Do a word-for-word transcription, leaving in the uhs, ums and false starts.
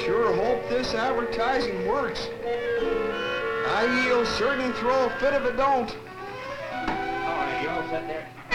sure hope this advertising works. I will certainly throw a fit if it don't. All right, you all set there?